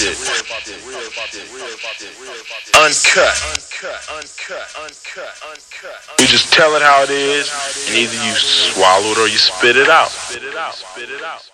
shit. Uncut. We just tell it how it is, and either you swallow it or you spit it out.